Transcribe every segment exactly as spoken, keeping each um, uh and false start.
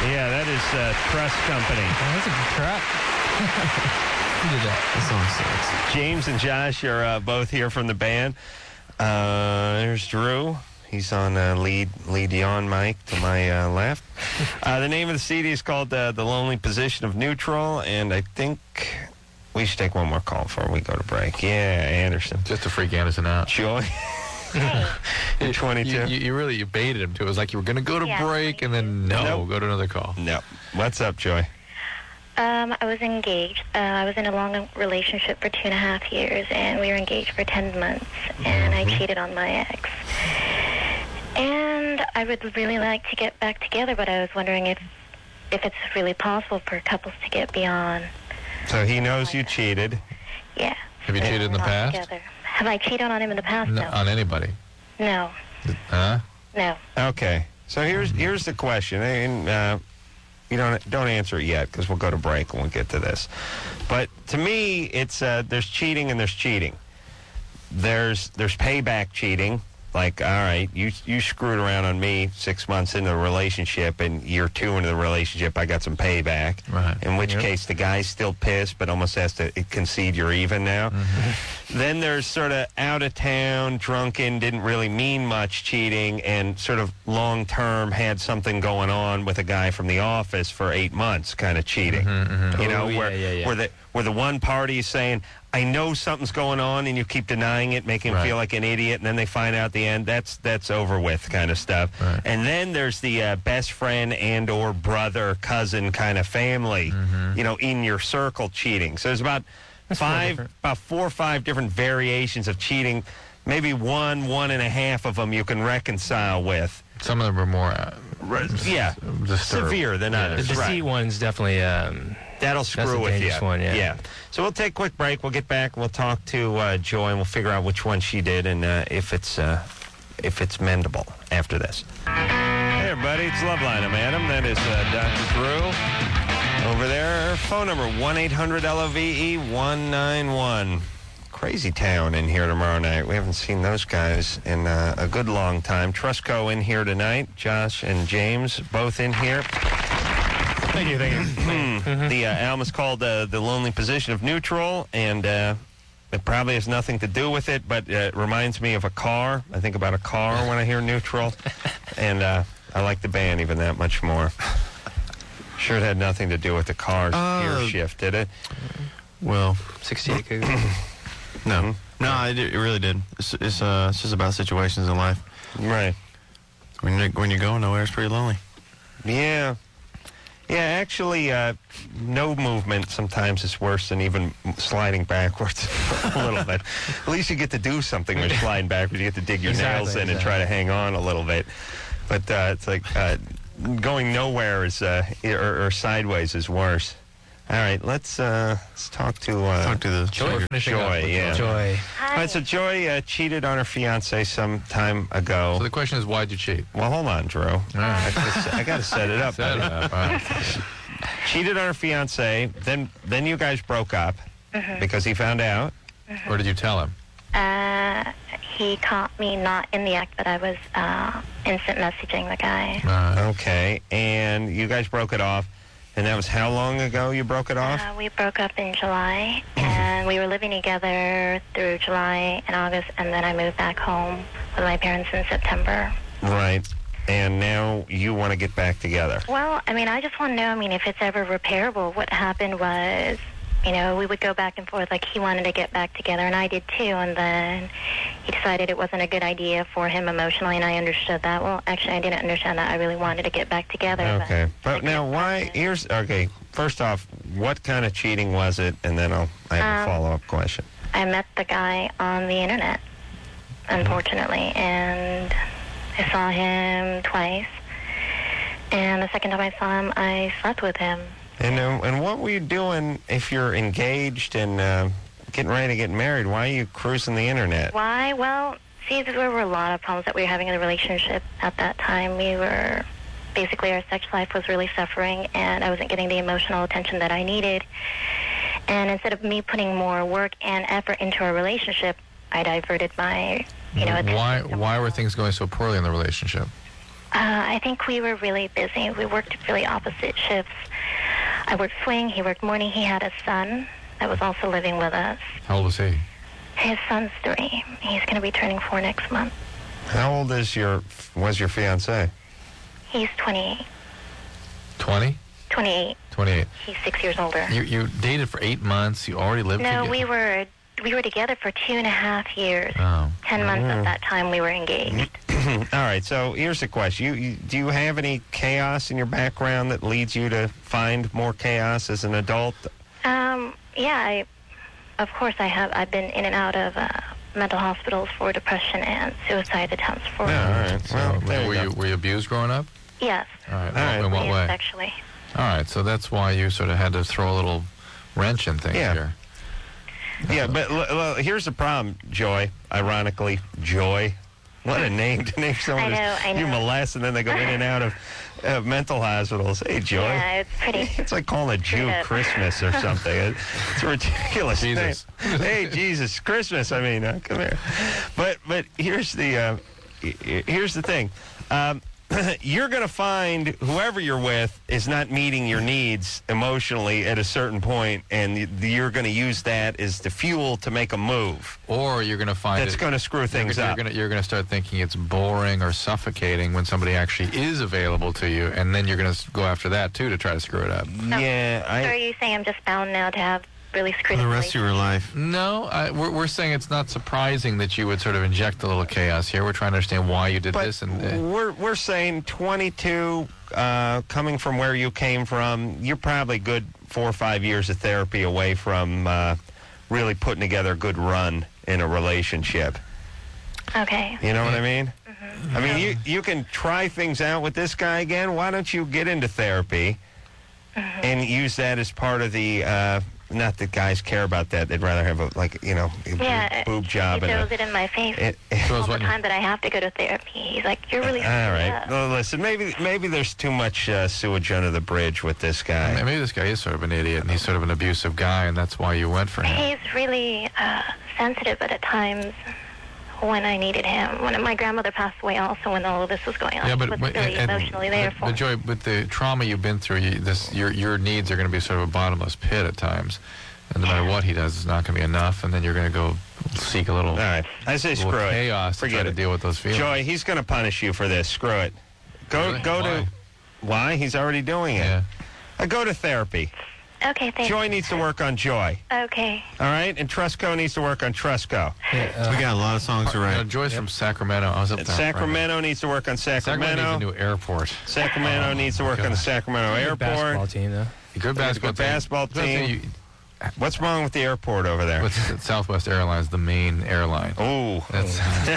Yeah, that is uh, Trust Company. Oh, that's a good track. Who did that? That song sucks. James and Josh are uh, both here from the band. Uh, there's Drew. He's on uh, lead lead yawn mic to my uh, left. Uh, the name of the C D is called uh, The Lonely Position of Neutral, and I think we should take one more call before we go to break. Yeah, Anderson. Just to freak Anderson out. Joy. You're twenty-two. You, you, you really you baited him too. It was like you were going to go to Yeah, break and then no, Nope. go to another call. No. What's up, Joy? Um, I was engaged. Uh, I was in a long relationship for two and a half years, and we were engaged for ten months, and I cheated on my ex. And I would really like to get back together, but I was wondering if if it's really possible for couples to get beyond. So he knows you cheated. Yeah. Have you cheated in the Not past? Together. Have I cheated on him in the past? No, No. on anybody? No. Huh? No. Okay. So here's here's the question, and uh, you don't don't answer it yet because we'll go to break and we'll get to this. But to me, it's uh, there's cheating and there's cheating. There's there's payback cheating. Like, all right, you you screwed around on me six months into the relationship, and year two into the relationship, I got some payback. Right. In which Yep. case, the guy's still pissed, but almost has to concede you're even now. Mm-hmm. Then there's sort of out of town, drunken, didn't really mean much cheating, and sort of long term had something going on with a guy from the office for eight months, kind of cheating. You know, Oh, yeah, where yeah, yeah. where the where the one party is saying, I know something's going on, and you keep denying it, making them Right. feel like an idiot, and then they find out at the end. That's that's over with kind of stuff. Right. And then there's the uh, best friend and or brother, cousin kind of family, Mm-hmm. you know, in your circle cheating. So there's about four five, different. about four or five different variations of cheating. Maybe one, one and a half of them you can reconcile with. Some of them are more uh, Yeah, disturbed. severe than Yeah, others. The deceit Right. one's definitely... Um, That'll That's screw a with you. dangerous one, yeah. So we'll take a quick break. We'll get back. We'll talk to uh, Joy, and we'll figure out which one she did and uh, if it's uh, if it's mendable after this. Hey, everybody. It's Loveline. I'm Adam. That is uh, Doctor Drew. Over there, phone number one eight hundred L O V E one nine one. Crazy town in here tomorrow night. We haven't seen those guys in uh, a good long time. Trustco in here tonight. Josh and James both in here. thank you, thank you. The uh, album is called uh, The Lonely Position of Neutral, and uh, it probably has nothing to do with it, but uh, it reminds me of a car. I think about a car when I hear neutral, and uh, I like the band even that much more. Sure it had nothing to do with the car's Uh, gear shift, did it? Well, sixty-eight Cougar. no. No, it, it really did. It's, it's, uh, it's just about situations in life. Right. When you're, when you're going nowhere, it's pretty lonely. Yeah. Yeah, actually, uh, no movement sometimes is worse than even sliding backwards a little bit. At least you get to do something when you're sliding backwards. You get to dig your Exactly, nails in and exactly. try to hang on a little bit. But uh, it's like uh, going nowhere is, uh, or, or sideways is worse. All right, let's uh, let's talk to uh, Talk to the Joy, finishing up Joy. with Yeah. Joy. Hi. All right, so Joy uh, cheated on her fiance some time ago. So the question is, why'd you cheat? Well, hold on, Drew. All I right. gotta, I gotta set it up. Set it buddy. up. All right. Cheated on her fiance. Then then you guys broke up because he found out. Or did you tell him? Uh, he caught me not in the act, but I was uh, instant messaging the guy. Uh, Okay, and you guys broke it off. And that was how long ago you broke it off? Uh, we broke up in July, and we were living together through July and August, and then I moved back home with my parents in September. Right. And now you want to get back together. Well, I mean, I just want to know, I mean, if it's ever repairable. What happened was, you know, we would go back and forth, like he wanted to get back together, and I did too, and then he decided it wasn't a good idea for him emotionally, and I understood that. Well, actually, I didn't understand that. I really wanted to get back together. Okay. But, But now why, here's, okay, first off, what kind of cheating was it? And then I'll, I have a Um, follow-up question. I met the guy on the internet, unfortunately, and I saw him twice. And the second time I saw him, I slept with him. And uh, and what were you doing if you're engaged and uh, getting ready to get married? Why are you cruising the internet? Why? Well, see, there were a lot of problems that we were having in the relationship at that time. We were, basically, our sex life was really suffering, and I wasn't getting the emotional attention that I needed. And instead of me putting more work and effort into our relationship, I diverted my, you know, attention why somewhere why were else. things going so poorly in the relationship? Uh, I think we were really busy. We worked really opposite shifts. I worked swing. He worked morning. He had a son that was also living with us. How old was he? His son's three. He's going to be turning four next month. How old is your was your fiance? He's twenty-eight. twenty? twenty-eight. twenty-eight. He's six years older. You you dated for eight months. You already lived No, together? we were we were together for two and a half years. Oh. Ten months of that time we were engaged. All right, so here's the question. You, you Do you have any chaos in your background that leads you to find more chaos as an adult? Um, yeah, I, of course I have. I've been in and out of uh, mental hospitals for depression and suicide attempts for... Yeah, all right. So, Well, there were you you go. were you abused growing up? Yes. All right. All right. In what Yes, way? Sexually. All right. So that's why you sort of had to throw a little wrench in things Yeah. here. Yeah, but l- l- here's the problem, Joy. Ironically, Joy. What a name to name someone I know, who's- I you know. molest and then they go in and out of uh, mental hospitals. Hey, Joy. Yeah, it's pretty... It's like calling a Jew Straight up. Christmas or something. It- It's a ridiculous Jesus. name. Hey, Jesus, Christmas. I mean, uh, come here. But but here's the uh, y- y- here's the thing. Um, you're going to find whoever you're with is not meeting your needs emotionally at a certain point, and y- you're going to use that as the fuel to make a move. Or you're going to find That's it- going to screw things you're up. Gonna, you're going to start thinking it's boring or suffocating when somebody actually is available to you, and then you're going to go after that too to try to screw it up. Yeah, So are I. you saying I'm just bound now to have really screwed For the up rest of your life. No, I, we're, we're saying it's not surprising that you would sort of inject a little chaos here. We're trying to understand why you did But this. And uh, we're we're saying twenty-two, uh, coming from where you came from, you're probably good four or five years of therapy away from uh, really putting together a good run in a relationship. Okay. You know what I mean? I mean, you you can try things out with this guy again. Why don't you get into therapy and use that as part of the? Uh, not that guys care about that. They'd rather have a like you know a Yeah, boob, boob job he and throws a. it in my face It, Throws all the what in- time that I have to go to therapy. He's like, you're really all screwed right. up. Well, listen, maybe maybe there's too much uh, sewage under the bridge with this guy. maybe this guy is sort of an idiot, and he's sort of an abusive guy, and that's why you went for him. He's really uh, sensitive, but at times when I needed him, when my grandmother passed away also when all of this was going on, Yeah, he but, was but really and- emotionally there but, for but me. Joy, with the trauma you've been through, you, this your your needs are going to be sort of a bottomless pit at times, and no matter what he does, it's not going to be enough, and then you're going to go seek a little, All right. I say little screw it. chaos to try Forget to it. deal with those feelings. Joy, he's going to punish you for this. Screw it. Go Really? go Why? to. Why? He's already doing it. Yeah. Uh, go to therapy. Okay, thanks. Joy needs to work on Joy. Okay. All right? And Trusco needs to work on Trusco. Yeah, We got a lot of songs to You know, write. Joy's from Sacramento. I was up And there. Sacramento needs to work on Sacramento Sacramento. needs a new airport. Sacramento needs to work on the God. Sacramento Good basketball airport. team, though. A good basketball good team. basketball Good thing team. you- What's wrong with the airport over there? With Southwest Airlines, the main airline. Oh, That's,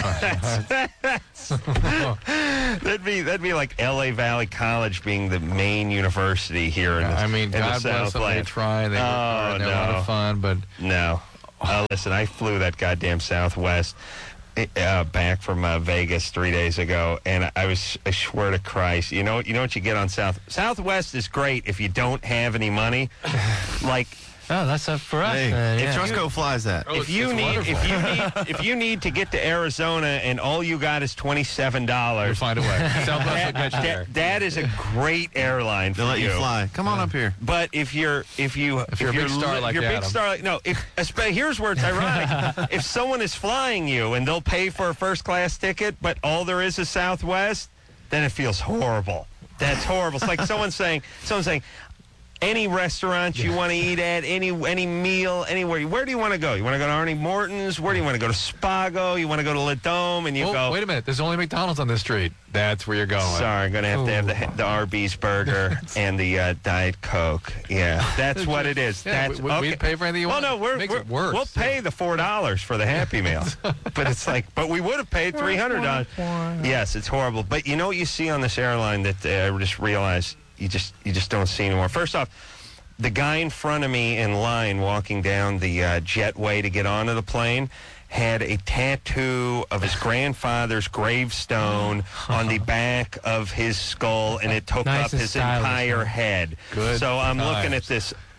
that'd be that'd be like L A Valley College being the main university here in the, I mean, in the God bless them. They Southland. try. They work Oh, hard. They're a lot no. of fun, but No. Uh, listen, I flew that goddamn Southwest uh, back from uh, Vegas three days ago, and I was, I swear to Christ, you know, you know what you get on South Southwest is great if you don't have any money. Like, Oh, that's up for us. Hey, then, if yeah. Trusco flies that. Oh, if it's- you it's need, wonderful. if you need, if you need to get to Arizona and all you got is twenty-seven we'll dollars, find a way. Southwest will get you there. that, that is a great airline for They'll let you fly. Come on up here. But if you're if you If you're a big star li- like you're a big Adam. star like no, if espe- here's where it's ironic. If someone is flying you and they'll pay for a first class ticket, but all there is is Southwest, then it feels horrible. That's horrible. It's like someone saying someone saying any restaurant you want to eat at, any any meal, anywhere. Where do you want to go? You want to go to Arnie Morton's? Where do you want to go to Spago? You want to go to La Dome? And you Oh, go. wait a minute. There's only McDonald's on this street. That's where you're going. Sorry, I'm going to have to have the, the Arby's burger and the uh, Diet Coke. Yeah, that's what it is. Yeah, that's we, we, we'd pay for anything you Well, want. no, we're, Makes we're it worse. we'll pay the four dollars for the Happy Meal, but it's like, but we would have paid three hundred dollars. Yes, it's horrible. But you know what you see on this airline that uh, I just realized you just you just don't see anymore. First off, the guy in front of me in line walking down the uh, jetway to get onto the plane had a tattoo of his grandfather's gravestone on the back of his skull, and it took Nice up and his stylish, entire huh? head. Good So I'm looking times. at this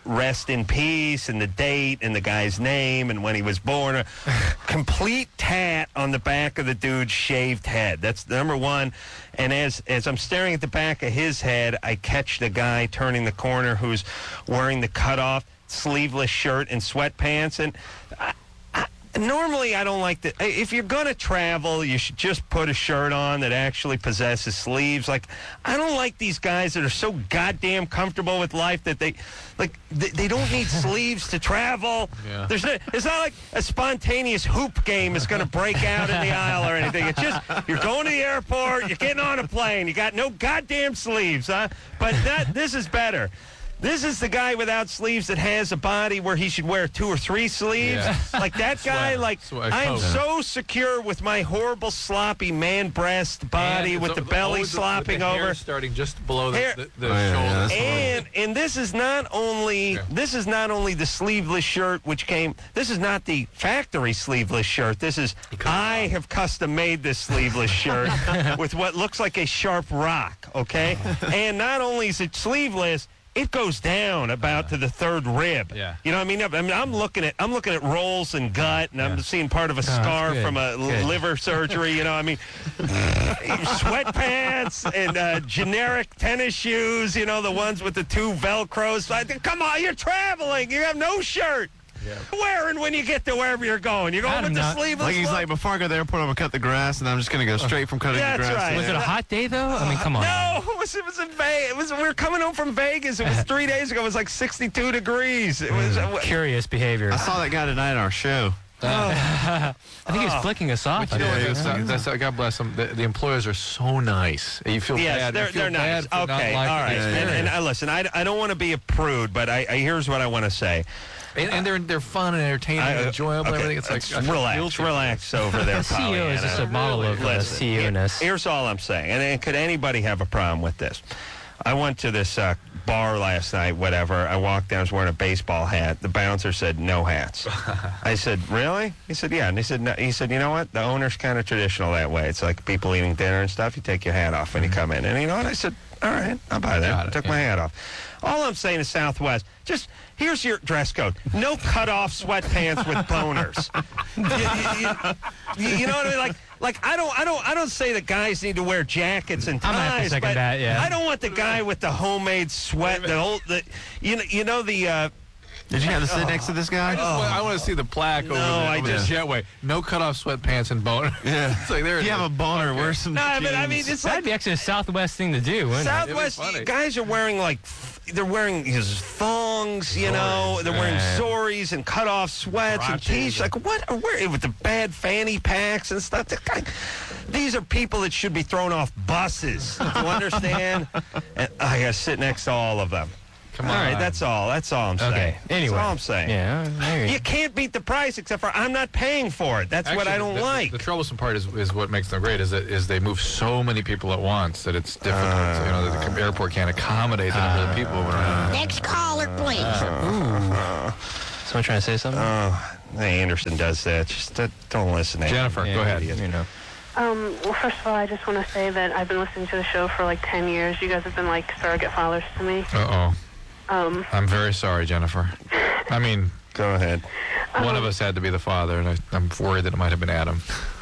rest in peace and the date and the guy's name and when he was born. A complete tat on the back of the dude's shaved head. That's number one. And as as I'm staring at the back of his head, I catch the guy turning the corner who's wearing the cutoff sleeveless shirt and sweatpants. And I, I, normally I don't like that. If you're going to travel, you should just put a shirt on that actually possesses sleeves. Like, I don't like these guys that are so goddamn comfortable with life that they, like, they, they don't need sleeves to travel. Yeah. There's no, it's not like a spontaneous hoop game is going to break out in the aisle or anything. It's just, you're going to the airport, you're getting on a plane, you got no goddamn sleeves, huh? But that this is better. This is the guy without sleeves that has a body where he should wear two or three sleeves. Yeah. Like that guy, Sweater. like, Sweater. I am Coat. so secure with my horrible, sloppy man breast body And with it's the al- belly always the- slopping with the hair over. starting just below the, Hair- the, the Oh, yeah, yeah, shoulders. that's And and this is not only Yeah. this is not only the sleeveless shirt which came. This is not the factory sleeveless shirt. This is I have custom made this sleeveless shirt with what looks like a sharp rock. Okay, and not only is it sleeveless, it goes down about to the third rib. Yeah. You know what I mean? I mean, I'm looking at I'm looking at rolls and gut, and I'm Yeah. seeing part of a that's scar good. from a l- Good. liver surgery. You know, I mean, sweatpants and uh, generic tennis shoes. You know, the ones with the two Velcros. I think, come on, you're traveling. You have no shirt. Yeah. Wearing when you get to wherever you're going. You're going I'm with the not- sleeveless Like he's look? like, before I go to the airport, I'm gonna cut the grass, and I'm just gonna go straight from cutting Yeah, the that's grass. right. Was it a hot day, though? I mean, come on. No, it was, it was in Vegas. It was, we were coming home from Vegas. It was three days ago. It was like sixty-two degrees. It was. Uh, Curious behavior. I saw that guy tonight at our show. I think he was flicking us off. But you know I what? think. That's, that's, God bless them. The, the employers are so nice. You feel Yes, bad. they're, you feel they're bad nice. for not Okay, liking all right. the And, and experience. I listen, I, I don't want to be a prude, but I, I here's what I want to say. And, and they're they're fun and entertaining I, and uh, enjoyable. okay, Everything. It's like let's I feel relax, guilty. relax over there. The C E O is just a Pollyanna. model of uh, Listen, C E O-ness. here- here's all I'm saying. And, and could anybody have a problem with this? I went to this uh, bar last night, whatever. I walked down, I was wearing a baseball hat. The bouncer said, no hats. I said, really? He said, yeah. And he said, no. He said, you know what? The owner's kind of traditional that way. It's like people eating dinner and stuff. You take your hat off when you come in. And you know what? I said, all right, I'll buy that. Got it, Took yeah. my hat off. All I'm saying is Southwest, just here's your dress code. No cut-off sweatpants with boners. you, you- you- you know what I mean? Like, like I don't, I don't, I don't say that guys need to wear jackets and I'm gonna have to ties, second but that, yeah. I don't want the guy with the homemade sweat. The whole, the, you know, you know the. Uh, Did you have to sit next to this guy? I, just want, I want to see the plaque over No, the, I over just- the jetway. No cutoff sweatpants and boner. Yeah. It's like there. If it you have is. a boner, Okay. wear some no, but I mean, jeans. it's That'd like be actually a Southwest thing to do, wouldn't Southwest funny. guys are wearing like f- they're wearing his thongs, you know. Zoris, They're wearing right. zoris and cut off sweats and Huaraches t-shirts. and- Like what? Are wearing with the bad fanny packs and stuff. The guy- These are people that should be thrown off buses. You understand? And I gotta sit next to all of them. Come All on. right, that's all. That's all I'm saying. Okay, anyway. That's all I'm saying. Yeah, maybe. You can't beat the price except for I'm not paying for it. That's what Actually, I don't the, like. The, the troublesome part is, is what makes them great is that is they move so many people at once that it's difficult. Uh, you know, that the airport can't accommodate the number of people. around. Next caller, please. Someone trying to say something? Oh, Anderson does that. Just uh, don't listen to him. Jennifer, Yeah, go ahead. You know. Um, well, first of all, I just want to say that I've been listening to the show for like ten years. You guys have been like surrogate fathers to me. Uh oh. Um, I'm very sorry, Jennifer. I mean, Go ahead. one of us had to be the father, and I, I'm worried that it might have been Adam.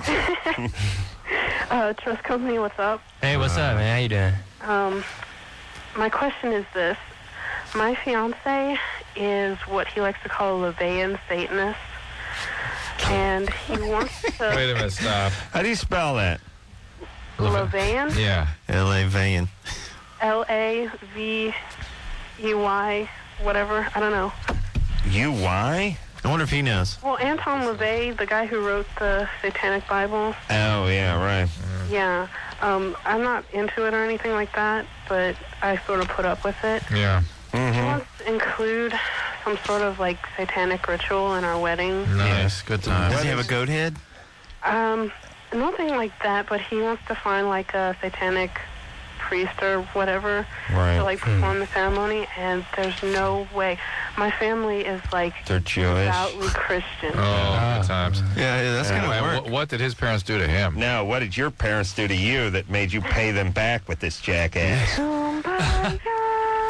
uh, Trust Company, what's up? Hey, what's up, man? How you doing? Um, my question is this. My fiance is what he likes to call a Levian Satanist. And he wants to... Wait a minute, stop. How do you spell that? Levian? Yeah. L A Van. L A V E Y, whatever. I don't know. U Y? I wonder if he knows. Well, Anton LaVey, the guy who wrote the Satanic Bible, Oh, yeah, right. yeah. Um, I'm not into it or anything like that, but I sort of put up with it. Yeah. He wants to include some sort of like satanic ritual in our wedding. Nice. Good time. Does he have a goat head? Um, nothing like that, but he wants to find like a satanic priest or whatever Right. to like perform the ceremony, and there's no way. My family is like They're Jewish. devoutly Christian. Oh, good times. Yeah, yeah that's Yeah. gonna And work. what, what did his parents do to him? Now, what did your parents do to you that made you pay them back with this jackass? Kumbaya.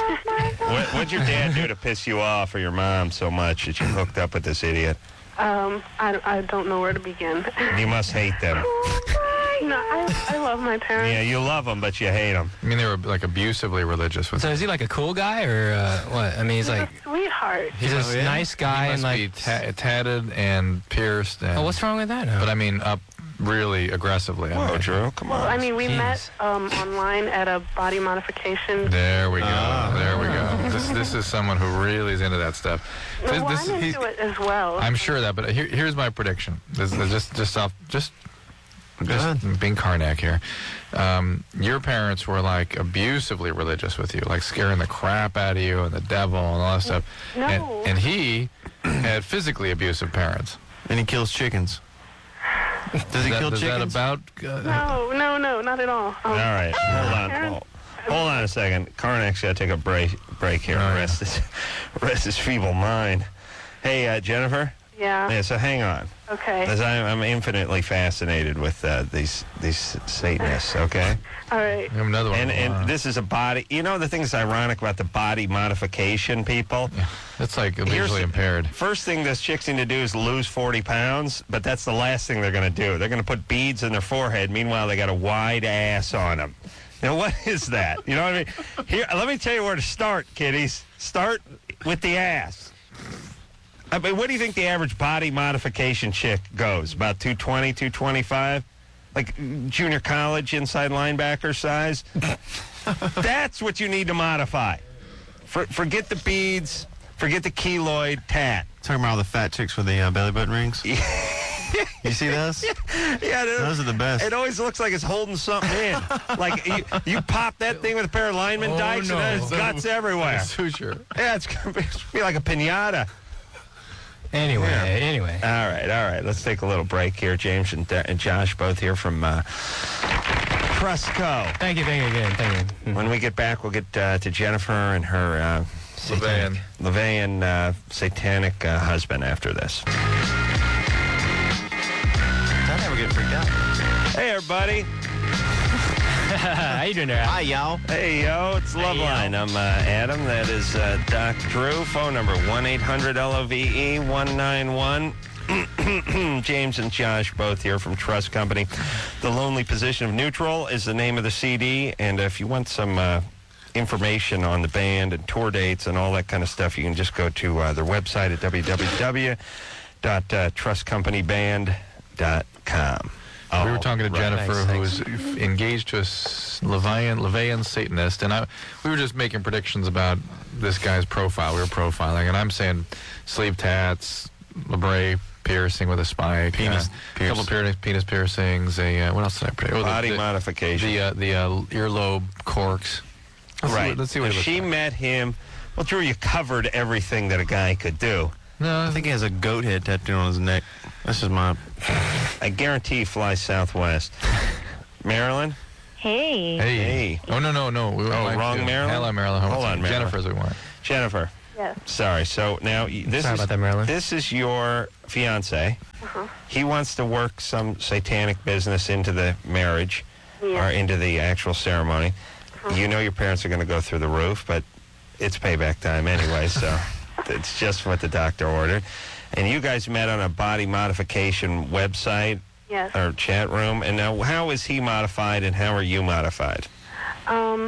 What, what'd your dad do to piss you off, or your mom, so much that you hooked up with this idiot? Um, I, I don't know where to begin. You must hate them. No, I, I love my parents. Yeah, you love them, but you hate them. I mean, they were like abusively religious with So him. is he like a cool guy or uh, what? I mean, he's He's like a sweetheart. he's Oh, this yeah? nice guy He and must like. be ta- tatted and pierced. And, Oh, what's wrong with that? But I mean, up really aggressively. I Whoa, mean. Drew, come on. Well, I mean, we Jeez. met um, online at a body modification. There we go. Ah. There we go. This this is someone who really is into that stuff. No, This- well, this- I'm he- into it as well. I'm sure of that, but here, here's my prediction. This is just just off just Go ahead. just being Karnak here. Um, your parents were like abusively religious with you, like scaring the crap out of you and the devil and all that stuff. No. And, and he had physically abusive parents. And he kills chickens. Does Is he that, kill is that chickens? about? Uh, No, no, no, not at all. Um, All right, hold on. Aaron? Hold, hold on a second. Karnak's got to take a break, break here Oh, and yeah. rest his, rest his feeble mind. Hey, uh, Jennifer? Yeah. Yeah, so hang on. Okay. As I'm, I'm infinitely fascinated with uh, these these Satanists, okay? All right. we have another one. And Wow. and this is a body. You know the thing that's ironic about the body modification people? That's like Here's visually the- impaired. First thing this chick's need to do is lose forty pounds, but that's the last thing they're going to do. They're going to put beads in their forehead. Meanwhile, they got a wide ass on them. Now, what is that? You know what I mean? Here, let me tell you where to start, kiddies. Start with the ass. I mean, what do you think the average body modification chick goes? About two twenty, two twenty-five? Like junior college inside linebacker size? That's what you need to modify. For, forget the beads. Forget the keloid tat. Talking about all the fat chicks with the uh, belly button rings. You see those? Yeah, dude. Those are the best. It always looks like it's holding something in. Like you, you pop that thing with a pair of lineman Oh, dikes no. and there's guts everywhere. Suture. Yeah, it's going to be like a pinata. Anyway, Yeah. anyway. All right, all right. Let's take a little break here. James and, De- and Josh both here from uh, Trustco. Thank you, thank you again, thank you. When we get back, we'll get uh, to Jennifer and her uh, Levan. Levan uh, satanic uh, husband after this. I never get freaked out. Hey, everybody. How you doing there, Al? Hi, y'all. Hey, yo, it's Loveline. I'm uh, Adam. That is uh, Doc Drew. Phone number one eight hundred L O V E one nine one. James and Josh both here from Trust Company. The Lonely Position of Neutral is the name of the C D. And if you want some uh, information on the band and tour dates and all that kind of stuff, you can just go to uh, their website at w w w dot trust company band dot com. We were talking to right. Jennifer, Nice, who thanks. was engaged to a s- Levian, Levian Satanist, and I, we were just making predictions about this guy's profile. We were profiling, and I'm saying sleeve tats, labret piercing with a spike, Penis uh, a pierce. couple penis, penis piercings, a uh, what else did I predict? Oh, the- Body the, modification. the uh, the uh, earlobe corks. Let's see right. what- let's see what If it looks she like. met him. Well, Drew, you covered everything that a guy could do. No, I think he has a goat head tattooed on his neck. This is my... I guarantee he flies southwest. Marilyn? Hey. Hey. Hey. Oh no no no. We would Oh, like wrong to- Marilyn? Hello Marilyn. Hold on, Marilyn. Jennifer's we want. Jennifer. Yes. Sorry. So now y- this Sorry is about that, Marilyn. this is your fiance. Uh-huh. He wants to work some satanic business into the marriage Yeah. or into the actual ceremony. You know your parents are going to go through the roof, but it's payback time anyway, so it's just what the doctor ordered. And you guys met on a body modification website Yes. or chat room. And now, how is he modified, and how are you modified? Um,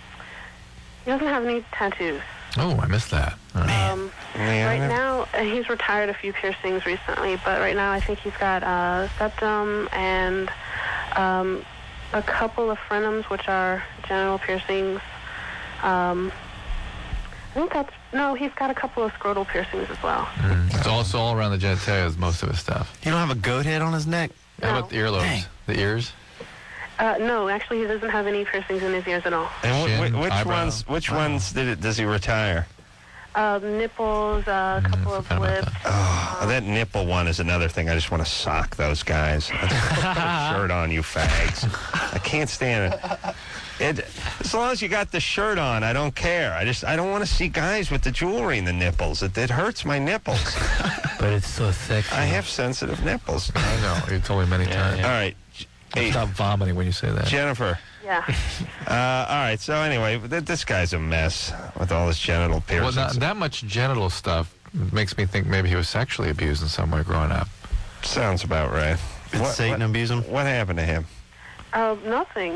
he doesn't have any tattoos. Oh, I missed that. All right. Um, Yeah, right now, uh, he's retired a few piercings recently, but right now I think he's got uh, septum and um, a couple of frenums, which are genital piercings. Um, I think that's, no, he's got a couple of scrotal piercings as well. Mm. It's also all around the genitalia is most of his stuff. You don't have a goat head on his neck? How No. about the earlobes? Dang. The ears? Uh, no, actually, he doesn't have any piercings in his ears at all. And Chin, wh- wh- which eyebrow. ones? Which Wow. ones did it? Does he retire? Uh, nipples, uh, a Mm, couple of forgot about lips. Oh, that nipple one is another thing. I just want to sock those guys. Put a shirt on, you fags. I can't stand it. It, as long as you got the shirt on, I don't care. I just I don't want to see guys with the jewelry in the nipples. It, it hurts my nipples. But it's so sexy. I have sensitive nipples. I know. You told me many times. All right, hey, Stop vomiting when you say that. Jennifer. Yes. Yeah. Uh, all right. So anyway, th- this guy's a mess with all his genital Well, piercings. not, that much genital stuff makes me think maybe he was sexually abused in some way growing up. Sounds about right. Did Satan abuse him? What happened to him? Uh, nothing.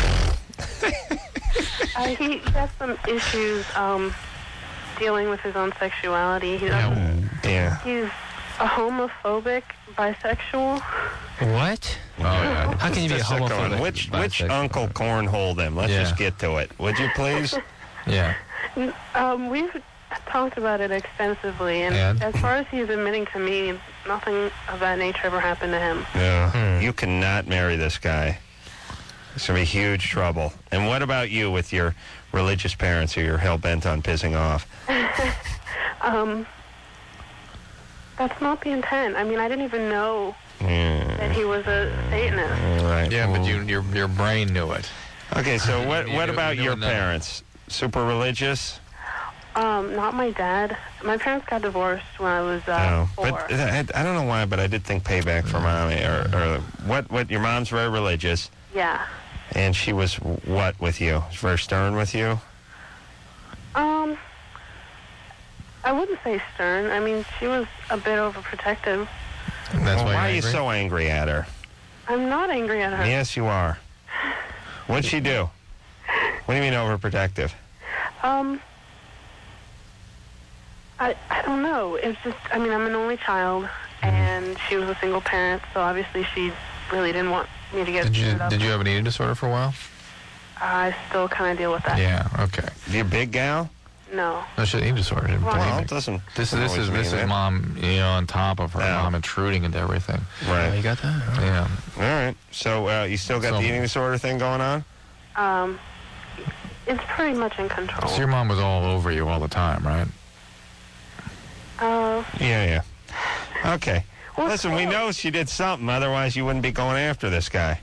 uh, he, he has some issues um, dealing with his own sexuality. He doesn't, Yeah. He's a homophobic bisexual. What? Oh, yeah. How can you be a Let's get going. homophobic? Which which bisexual? Uncle cornhole them? Let's Yeah. just get to it. Would you please? Yeah. Um, we've talked about it extensively, and, And? as far as he's admitting to me, nothing of that nature ever happened to him. Yeah. Hmm. You cannot marry this guy. It's going to be huge trouble. And what about you with your religious parents who you're hell-bent on pissing off? Um, that's not the intent. I mean, I didn't even know Yeah. that he was a Satanist. All right. Yeah, but you, your your brain knew it. Okay, so what You what knew- about you knew your enough. parents? Super religious? Um, not my dad. My parents got divorced when I was uh, No. four. But I, I don't know why, but I did think payback for mommy. Or, or what, what? Your mom's very religious, Yeah. and she was what with you? Very stern with you? Um, I wouldn't say stern. I mean, she was a bit overprotective. And that's Well, why, why are you're you angry? so angry at her? I'm not angry at her. Yes, you are. What'd she do? What do you mean overprotective? Um, I I don't know. It's just, I mean, I'm an only child, and she was a single parent, so obviously she really didn't want me to get Did you screwed up. did you have an eating disorder for a while? I still kind of deal with that. Yeah. Okay. You a big gal? No. No, she had eating disorder. Believe Well, me. it doesn't. This doesn't this always is this mean is that. mom, you know, on top of her Yeah. mom intruding into everything. Oh, you Right. got that? Yeah. All right. So uh, you still got So- the eating disorder thing going on? Um, it's pretty much in control. So your mom was all over you all the time, right? Uh, Yeah, yeah. Okay. well, Listen, we still- know she did something. Otherwise, you wouldn't be going after this guy.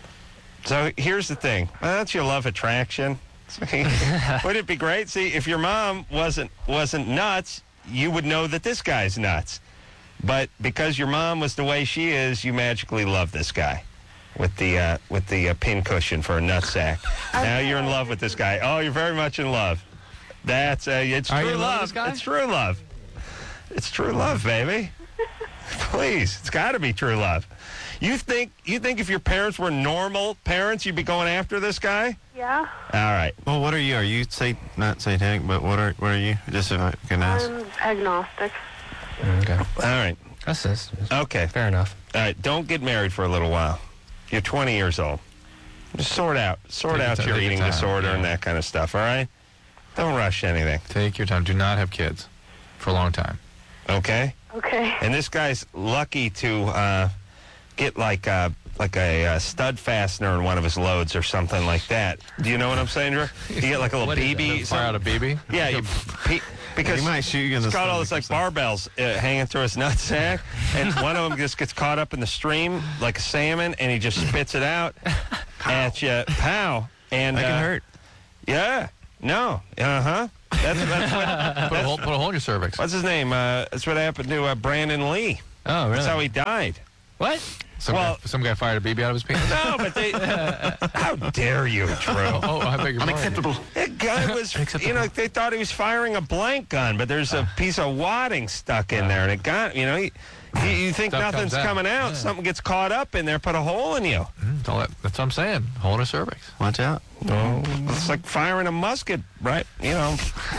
So here's the thing. Well, don't you love attraction? Wouldn't it be great? See, if your mom wasn't wasn't nuts, you would know that this guy's nuts. But because your mom was the way she is, you magically love this guy with the uh, with the uh, pin cushion for a nutsack. Now you're in love with this guy. Oh, you're very much in love. That's uh, it's Are true you in love love. with this guy? It's true love. It's true love, baby. Please, it's got to be true love. You think you think if your parents were normal parents, you'd be going after this guy? Yeah. All right. Well, what are you? Are you sat- not satanic, but what are what are you? Just if I can ask. I'm agnostic. Okay. All right. That's this. Okay. Fair enough. All right. Don't get married for a little while. You're twenty years old. Just sort out sort Take your out ti- your take your eating time, disorder and yeah. that kind of stuff. All right. Don't rush anything. Take your time. Do not have kids for a long time. Okay. Okay. And this guy's lucky to uh, get like uh, like a, uh stud fastener in one of his loads or something like that. Do you know what I'm saying, Drew? You get like a little What is B B. that? Fire out a B B? Yeah, you, he, because He might shoot you in he's the got all this stomach like or barbells uh, hanging through his nutsack, and one of them just gets caught up in the stream like a salmon, and he just spits it out at you, pow. And That can uh, hurt. Yeah, no, uh huh. That's, that's what, Put a, hole, put a hole in your cervix. what's his name? Uh, that's what happened to uh, Brandon Lee. Oh, really? That's how he died. What? Some, well- guy, some guy fired a B B out of his penis? No, but they. How dare you, Drew? Oh, I beg your Unacceptable. That guy was, you know, they thought he was firing a blank gun, but there's a piece of wadding stuck in there, and it got, you know, you, you, you think Stuff nothing's comes out. coming out, Yeah. something gets caught up in there, put a hole in you. pardon. That's, all that, that's what I'm saying. Hole in a cervix. Watch out. Oh, it's like firing a musket, right? You know,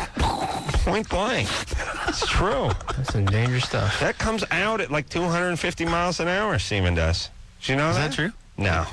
point blank. It's true. That's some dangerous stuff. That comes out at like two hundred fifty miles an hour, semen does. Do you know Is that? that true? No.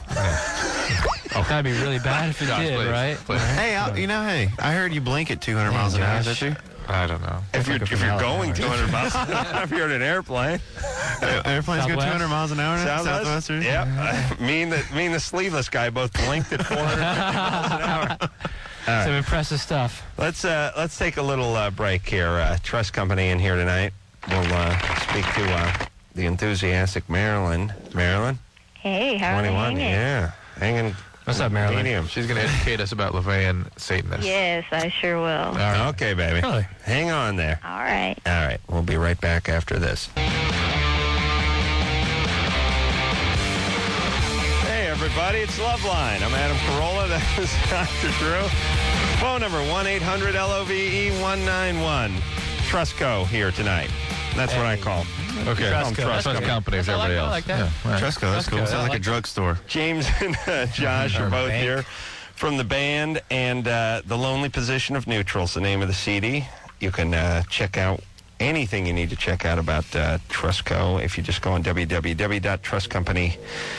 That'd be really bad if it Josh, did, please, right? please. Hey, I, you know, hey, I heard you blink at two hundred miles an hour. Is that Josh. true? I don't know. If you're, like a if you're mile an going hour. two hundred miles an hour, if you're in an airplane. Airplanes go two Southwest? hundred miles an hour now? Southwest? Southwestern? Yep. me, and the, me and the sleeveless guy both blinked at four hundred miles an hour. All Some right. impressive stuff. Let's, uh, let's take a little uh, break here. Uh, Trust Company in here tonight. We'll uh, speak to uh, the enthusiastic Marilyn. Marilyn? Hey, how are you twenty-one, hanging? yeah. Hanging. What's up, Marilyn? medium. She's going to educate us about LaVeyan Satanists. Yes, I sure will. All right. Okay, baby. Really? Hang on there. All right. All right. We'll be right back after this. Hey, everybody. everybody. It's Loveline. I'm Adam Carolla. That is Doctor Drew. Phone number one eight hundred L O V E one nine one. Trustco here tonight. That's what I call. Okay. Trustco. Trust Trustco. companies, I like- everybody I else. like that. Yeah, right. Trustco, that's cool. Trustco, Sounds I like a like drugstore. James and uh, Josh are Or both bank. here from the band and uh, The Lonely Position of Neutrals, the name of the C D. You can uh, check out anything you need to check out about uh, Trustco if you just go on w w w dot trust company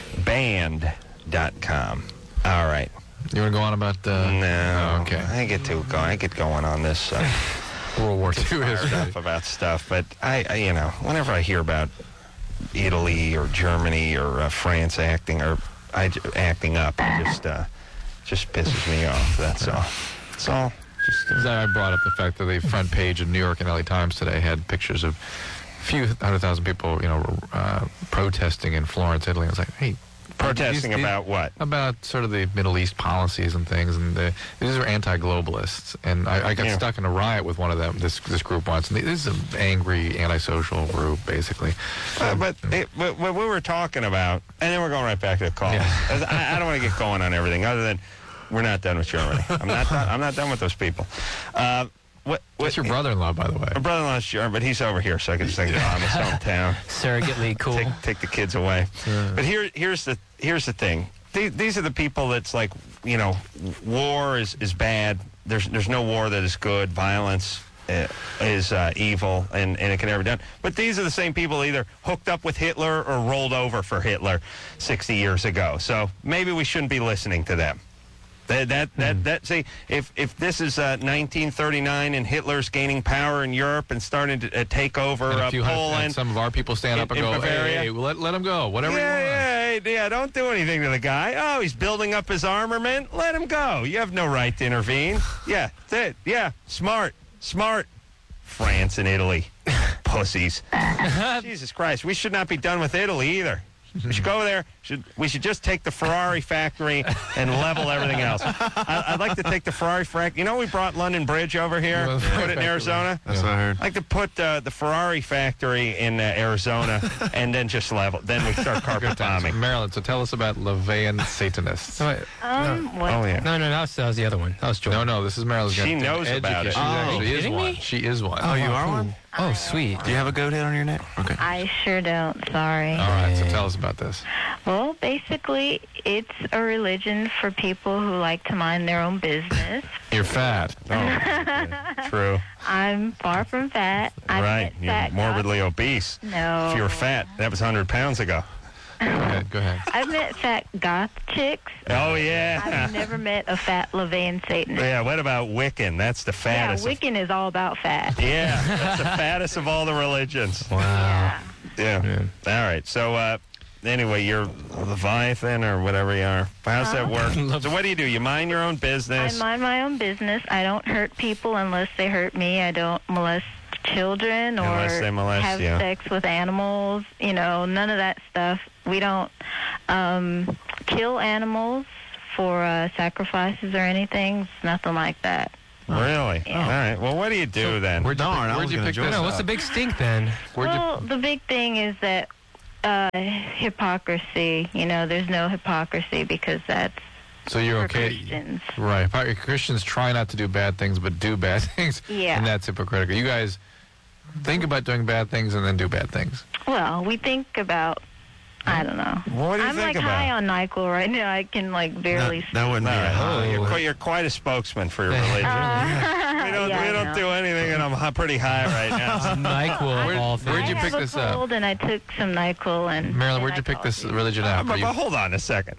band dot com. All right. You want to go on about uh, No. oh, okay. I get to go. I get going on this uh, World War Two fired history. up about stuff, but I, I, you know, whenever I hear about Italy or Germany or uh, France acting or I, acting up, it just uh, just pisses me off. That's all. That's all. Just uh, I brought up the fact that the front page of New York and L A Times today had pictures of a few hundred thousand people, you know, uh, protesting in Florence, Italy. I was like, hey, protesting these- these- about what? about sort of the Middle East policies and things, and the, these are anti-globalists. And I, I got Yeah. stuck in a riot with one of them. This this group once, and this is an angry antisocial group, basically. Uh, but it, what, what we were talking about, and then we're going right back to the call. Yeah. I, I don't want to get going on everything, other than we're not done with Germany. I'm not. Done, I'm not done with those people. Uh, what? what What's your brother-in-law, by the way? My brother-in-law's German, but he's over here, so I can just think, oh, I'm his hometown. Surrogately cool. Take, take the kids away. Yeah. But here, here's the here's the thing. These, these are the people that's like, you know, war is, is bad. There's there's no war that is good. Violence uh, is uh, evil, and, and it can never be done. But these are the same people either hooked up with Hitler or rolled over for Hitler sixty years ago. So maybe we shouldn't be listening to them. That that that, that see if if this is uh, nineteen thirty-nine and Hitler's gaining power in Europe and starting to uh, take over And a uh, few hundred- and Poland. some of our people stand in- up and in go, Bavaria. hey, let, let him go, whatever yeah, you want. yeah, hey, yeah, don't do anything to the guy. Oh, he's building up his armament. Let him go. You have no right to intervene. Yeah, that's it. Yeah, smart, smart. France and Italy, pussies. Jesus Christ, we should not be done with Italy either. We should go there. Should, we should just take the Ferrari factory and level everything else. I, I'd like to take the Ferrari factory. You know, we brought London Bridge over here, Yeah. put it in Arizona. That's what I heard. I'd like to put uh, the Ferrari factory in uh, Arizona and then just level. Then we start carpet Good times. bombing. Maryland, so tell us about Levian Satanists. No, wait. Um, what? Oh, yeah. no, no, that was, that was the other one. That was Joy. No, no, this is Maryland's. She gonna knows about it. educate- She Oh, actually is kidding one. me? She is one. Oh, you are cool. one? Oh, sweet. Do you have a goat head on your neck? Okay. I sure don't. Sorry. All right, so tell us about this. Well, basically, it's a religion for people who like to mind their own business. You're fat. Oh, yeah, true. I'm far from fat. I've Right. met You're fat morbidly obese. goth- No. If you were fat, that was one hundred pounds ago. Go ahead. Go ahead. I've met fat goth chicks. Oh, yeah. I've never met a fat Levian Satanist. Yeah, what about Wiccan? That's the Yeah, fattest. of- Wiccan is all about fat. yeah, that's the fattest of all the religions. Wow. Yeah. Yeah. Yeah. All right. So, uh, anyway, you're Leviathan or whatever you are. How's that work? So, what do you do? You mind your own I business? mind my own business. I don't hurt people unless they hurt me. I don't molest children or Unless they molest have you. sex with animals. You know, none of that stuff. We don't um, kill animals for uh, sacrifices or anything. It's nothing like that. Really? Yeah. All right. Well, what do you do then? Where'd you Darn, pick, I where'd was you gonna pick join this No, up? what's the big stink then? Where'd you Well, the big thing is that uh, hypocrisy. You know, there's no hypocrisy because that's So you're for okay. Christians. Right. Hypocr- Christians try not to do bad things, but do bad things. Yeah. And that's hypocritical. You guys think about doing bad things and then do bad things. Well, we think about. I don't know. What do you I'm think like about? high on NyQuil right now. I can like barely. That, that wouldn't All be right. a high. You're, Oh. quite, you're quite a spokesman for your Yeah. religion. Uh, we don't, yeah, we I don't know. do anything, and I'm hi- pretty high right now. NyQuil, Where- of all where'd things. you I pick have this a up? cold and I took some NyQuil and. Marilyn, and where'd I you pick called this you. religion Uh, out? but, Are you- but hold on a second.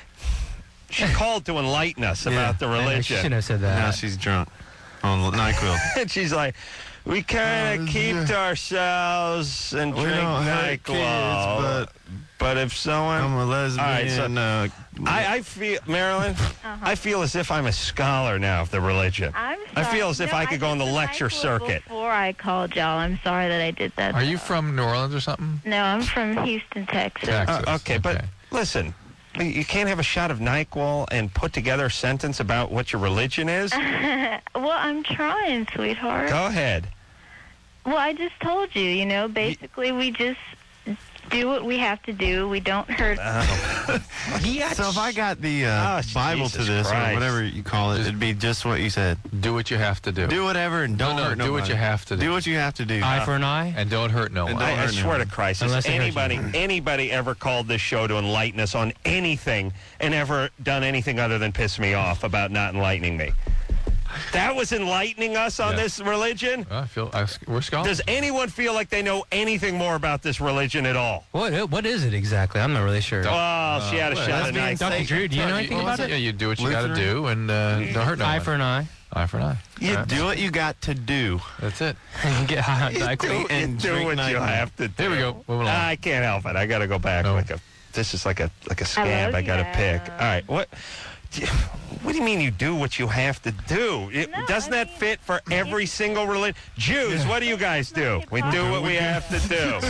She called to enlighten us about the I know, she religion. shouldn't have said that. Now she's drunk on NyQuil. And she's like, we kind Uh, of keep yeah. to ourselves and We drink don't hurt NyQuil. kids, but if someone... I'm a lesbian. All right, so- uh, I, I feel, Marilyn, I feel as if I'm a scholar now of the religion. I'm I sorry. feel as if No, I could go on the took lecture NyQuil circuit. Before I called y'all, I'm sorry that I did that. Are you from New Orleans or something? No, I'm from Houston, Texas. Texas. Uh, okay, but Okay. listen, you can't have a shot of NyQuil and put together a sentence about what your religion is? Well, I'm trying, sweetheart. Go ahead. Well, I just told you, you know, basically we just do what we have to do. We don't hurt. Oh. So if I got the uh, Oh, Bible Jesus to this, Christ. or whatever you call it, it'd be just what you said. Do what you have to do. Do whatever and don't no, hurt no, do what nobody. you have to do. Do what you have to do. Eye for an eye. And don't hurt no And one. don't I, I hurt swear to anyone. Christ, Unless has it hurts anybody you. anybody ever called this show to enlighten us on anything and ever done anything other than piss me off about not enlightening me? That was enlightening us on Yeah. this religion? I feel I, we're scholars. Does anyone feel like they know anything more about this religion at all? What What is it exactly? I'm not really sure. Oh, she had a well, shot that's of being night. Doctor Drew, do you know anything Well, about yeah, it? you do what you got to Lutheran? do, and uh, don't hurt no Eye one. for an eye. Eye for an eye. You Right. do what you got to do. That's it. Get high on Nyquil. Do, and you do drink what you nightly. have to do. Here we go. Moving along. I can't help it. I got to go back No. like a. This is like a like a Hello, scab. I got to yeah. pick. All right. What? What do you mean you do what you have to do? It, No, doesn't I that mean- fit for every single religion? Jews, what do you guys do? We do what we have to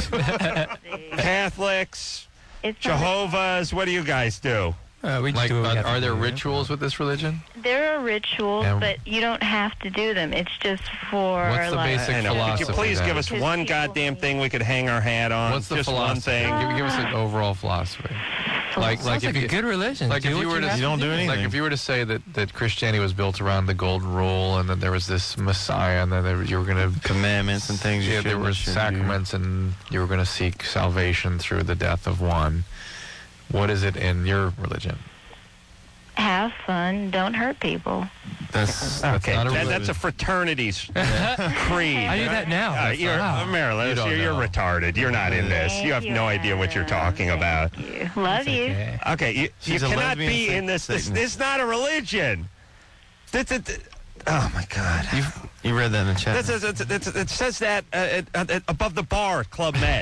do. Catholics, It's not- Jehovah's, what do you guys do? Uh, we just Like, do what we are, have to are there do, yeah. rituals with this religion? There are rituals, And- but you don't have to do them. It's just for What's the like. basic I know. Could you philosophy please then? give us Because one people goddamn hate- thing we could hang our hat on? What's the Just philosophy? one thing. Give, give us an overall philosophy. Like, Sounds like like if a you, good religion. like Do if what you were to have You don't do anything. like if you were to say that, that Christianity was built around the golden rule, and that there was this Messiah, and then there, you were going to Commandments and things you yeah, should there and were shouldn't sacraments, and you were going to seek salvation through the death of one. What is it in your religion? Have fun. Don't hurt people. do. That's Okay, not a that, religion. that's a fraternity's creed. I do that now. Uh, you're, Wow. Marilyn, You don't you're, you're know. retarded. You're not in this. Thank You have no idea what you're Adam. talking about. Thank you. Love you. Okay. Okay, you, you She's a cannot lesbian be sa- in this. This, Satanist. this is not a religion. This, this, this- oh my God! you. You read that in the chat. This is, it's, it's, it says that uh, at, at, at- above the bar at Club Med.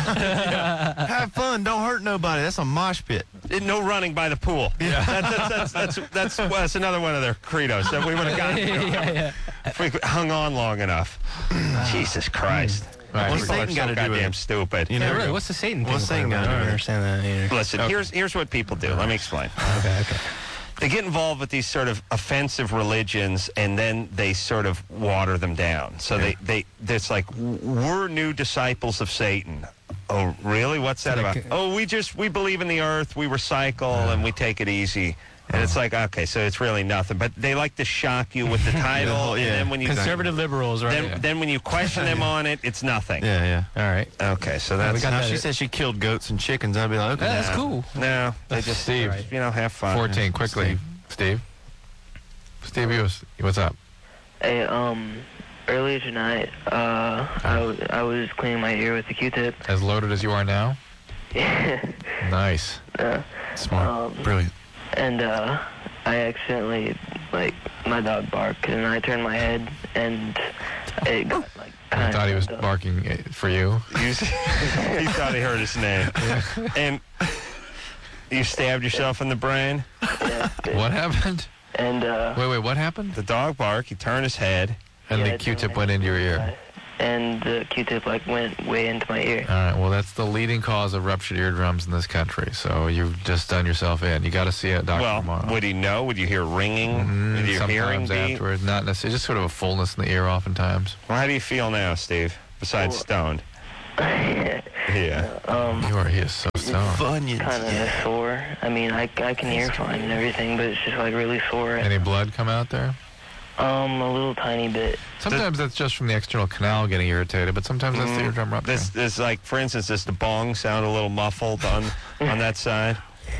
Have fun. Don't hurt nobody. That's a mosh pit. And no running by the pool. Yeah, that, that's, that's, that's, that's, well, that's another one of their credos that we would have gotten yeah, yeah. if we hung on long enough. Jesus Christ! Right. What's People are Satan so got to do with goddamn it? stupid. You Yeah, know, really. What's the Satan thing? What's Satan about it? got to I do don't with it? understand that either. Listen, here's here's what people do. Let me explain. Okay, okay. They get involved with these sort of offensive religions, and then they sort of water them down. So they, they, it's like, we're new disciples of Satan. Oh, really? What's that Like, about? uh, Oh, we just, we believe in the earth, we recycle, and we take it easy. And it's like, okay, so it's really nothing. But they like to shock you with the title, whole- and yeah. then when you Conservative liberals, right? then, then when you question them on it, it's nothing. Yeah, yeah. All right. Okay, so we that's got Now, that- she said she killed goats and chickens. I'd be like, okay. Yeah, that's no. cool. No, they just, Steve. you know, have fun. fourteen, quickly. Steve? Steve, you was, what's up? Hey, um, earlier tonight, uh, I, w- I was cleaning my ear with a Q-tip. As loaded as you are now? Nice. uh, Smart. Um, Brilliant. and, uh, I accidentally, like, my dog barked, and I turned my head, and it got, like, I kind thought he was of barking uh, for you. You, he thought he heard his name. And you stabbed yourself in the brain? Yeah, but- What happened? and, uh... Wait, wait, what happened? The dog barked, he turned his head. And yeah, I the Q-tip turned my went into your head, ear. And the Q-tip, like, went way into my ear. All right, well, that's the leading cause of ruptured eardrums in this country. So you've just done yourself in. You got to see a doctor Well, tomorrow. would he know? Would you hear ringing? Mm, Would your hearing sometimes be? afterwards, not necessarily, just sort of a fullness in the ear oftentimes. Well, how do you feel now, Steve? Besides Well- stoned. Yeah. um... You are, he is so stoned. Funyuns. kind of sore. I mean, I, I can hear fine and everything, but it's just, like, really sore. Any blood come out there? Um, a little tiny bit. Sometimes that's just from the external canal getting irritated, but sometimes that's the Mm, eardrum rupturing. This, this, like, for instance, does the bong sound a little muffled on on that side?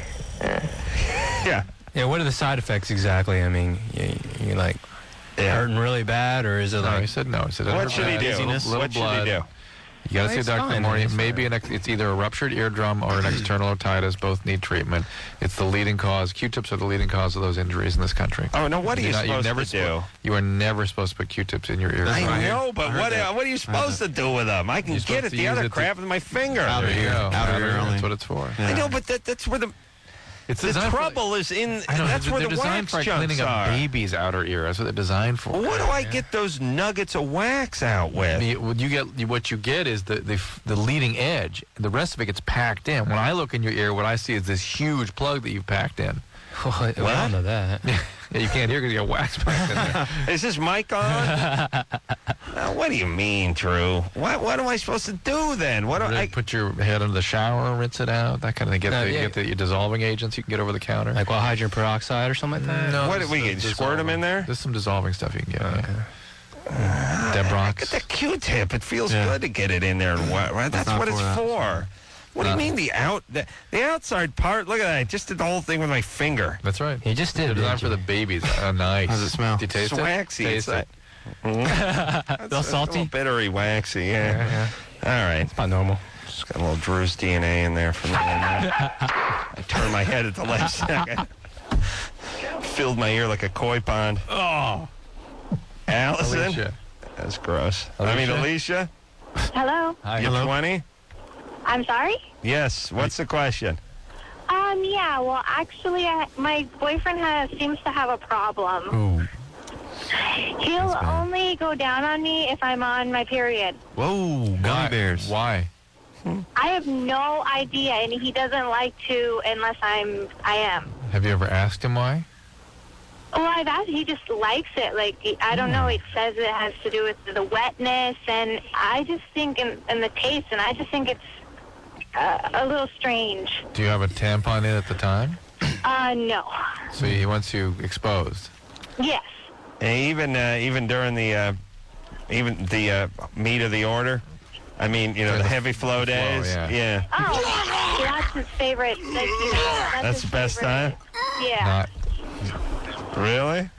Yeah. Yeah, what are the side effects exactly? I mean, you, you like Yeah. hurting really bad, or is it No, he like said no. He said it What hurt should he bad, do? little- little What should blood. he do? You got to No, see a it's doctor in the fine, morning. it's Maybe fine. an ex- it's either a ruptured eardrum or an external otitis. Both need treatment. It's the leading cause. Q-tips are the leading cause of those injuries in this country. Oh, no, what are you You're not- you're supposed never to do? spo- You are never supposed to put Q-tips in your ears. That's I right. know, but I heard what, that. what are you supposed to do with them? I can You're get supposed at to the use other it to- crap with my finger. Outer There you ear. go. Outer Outer ear ear, only. That's what it's for. Yeah. I know, but that, that's where the It's the designed for- trouble is in. I know, That's they're where the designed wax for like, chunks cleaning are. a baby's outer ear. That's what they're designed for. What do I get those nuggets of wax out with? The- what you get, what you get is the, the the leading edge. The rest of it gets packed in. When I look in your ear, what I see is this huge plug that you've packed in. Well, I don't know that. Yeah, you can't hear because you got wax packed in there. Is this mic on? Well, Uh, what do you mean, Drew? What what am I supposed to do then? What do Really I put your head under the shower, rinse it out, that kind of thing. Get, No, the, yeah. get the your dissolving agents you can get over the counter. Like, well, hydrogen peroxide or something like that? No, What there's did we the get? Squirt 'em in dissolving- there? There's some dissolving stuff you can get. Okay. Yeah. Debrox. Get the Q-tip. It feels Yeah. good to get it in there and what? Right? That's not what it's for that. for. What do you No. mean the out the, the outside part? Look at that. I just did the whole thing with my finger. That's right. You just did, They're designed didn't for the you? babies. Oh, nice. How's it smell? Do you taste It's it? waxy Taste inside. it. Mhm. All It's a salty? little bittery, waxy. Yeah. Yeah, yeah. All right. It's not normal. Just got a little Drew's D N A in there for me. I turned my head at the last second. Filled my ear like a koi pond. Oh. Allison? Alicia. That's gross. I mean, Alicia? Hello. Hi. You're twenty? I'm sorry? Yes. What's the question? Um, yeah, well, actually, I, my boyfriend has seems to have a problem. Ooh. He'll only go down on me if I'm on my period. Whoa, Why? gummy bears. Why? I have no idea, and he doesn't like to unless I'm, I am. Have you ever asked him why? Well, I've asked, he just likes it. Like, I don't know, it says it has to do with the wetness, and I just think, and, and the taste, and I just think it's uh, a little strange. Do you have a tampon in at the time? Uh, no. So he wants you exposed. Yes. And even uh, even during the uh, even the uh, meat of the order, I mean, you know, the heavy flow days. yeah. Oh, that's his favorite. Like, you know, that's That's his the best favorite. time? Yeah. Not. Really?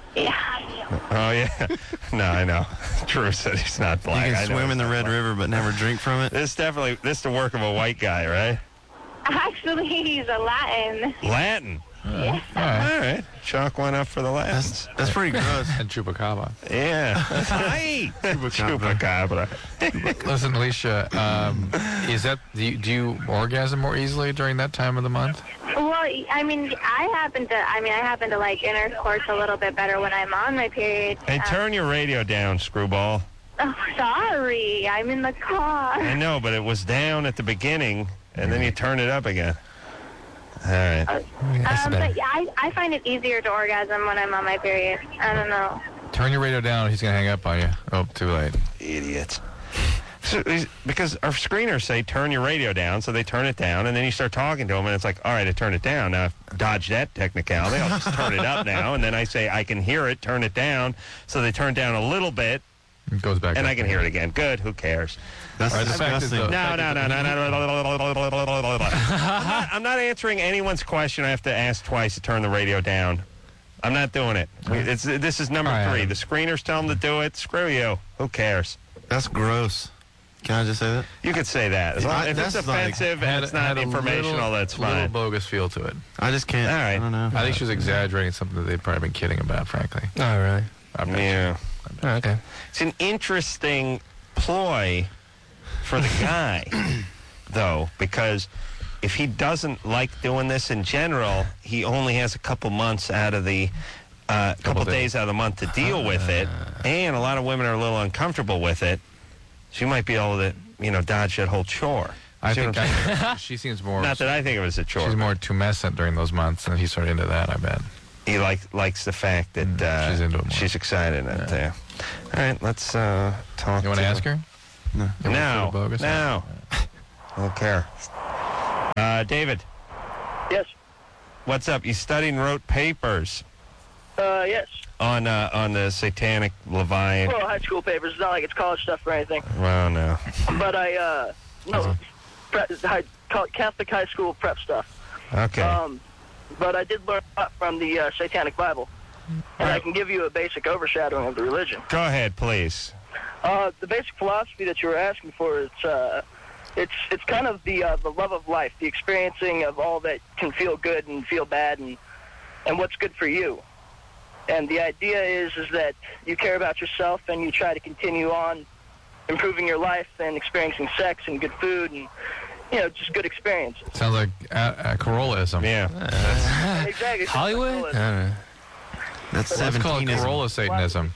Yeah. Oh, yeah. No, I know. Drew said he's not You black. I can know swim he's in the not Red black. River but never drink from it. This definitely, this is the work of a white guy, right? Actually, he's a Latin. Latin. Yeah. All right. All right. Chalk one up for the Latins. That's that's pretty gross. And chupacabra. Yeah. Hi. Chupacabra. Listen, Alicia, um, is that do you, do you orgasm more easily during that time of the month? Well, I mean, I happen to. I mean, I happen to like intercourse a little bit better when I'm on my period. Hey, Um, turn your radio down, screwball. oh, sorry, I'm in the car. I know, but it was down at the beginning, and then you turned it up again. All right. Um, but yeah, I, I find it easier to orgasm when I'm on my period. I don't know. Turn your radio down. He's gonna hang up on you. Oh, too late. Idiots. So, he's- because our screeners say turn your radio down, so they turn it down, and then you start talking to them, and it's like, all right, I turn it down. Now, dodge that technicality. I'll just turn it up now, and then I say I can hear it, turn it down. So they turn it down a little bit, It goes back. and up I can again. hear it again. Good. Who cares? That's All right, the fact is, disgusting. though- No, no, no, no, no, no, no. I'm not, I'm not answering anyone's question. I have to ask twice to turn the radio down. I'm not doing it. We- It's, this is number All right, three. Adam. The screeners tell them to do it. Screw you. Who cares? That's gross. Can I just say that? You could say that. As long, I- if it's that's like- offensive and Had- it's not had a informational, little, that's little fine. bogus feel to it. I just can't. All right. I don't know. I think she was exaggerating something that they'd probably been kidding about, frankly. Oh, really? I bet Yeah. Oh, okay. It's an interesting ploy for the guy, though, because if he doesn't like doing this in general, he only has a couple months out of the uh, couple, Couple days. days. out of the month to deal with it, and a lot of women are a little uncomfortable with it. She might be able to, you know, dodge that whole chore. I See what think I'm saying? I, she seems more. Not that I think of it as a chore. She's more tumescent during those months, and he's sort of into that. I bet. He like, likes the fact that Mm, uh, she's into it more. she's excited out there. All right, let's uh, talk. You want to ask her? No. You wanna No, feel bogus? no. I don't care. Uh, David, Yes. what's up? You studied and wrote papers Uh, yes. on uh, on the Satanic Leviathan. Well, high school papers. It's not like it's college stuff or anything. Well, no. But I, uh, no, pre- high, co- Catholic high school prep stuff. Okay. Um, but I did learn a lot from the uh, Satanic Bible. And I can give you a basic overshadowing of the religion. Go ahead, please. Uh, the basic philosophy that you were asking for is, uh, it's it's kind of the uh, the love of life, the experiencing of all that can feel good and feel bad, and and what's good for you. And the idea is is that you care about yourself and you try to continue on improving your life and experiencing sex and good food and, you know, just good experiences. Sounds like uh, uh, Corollism. Yeah. Exactly. Hollywood? I don't know. That's Let's call it seventeen. Corolla Satanism.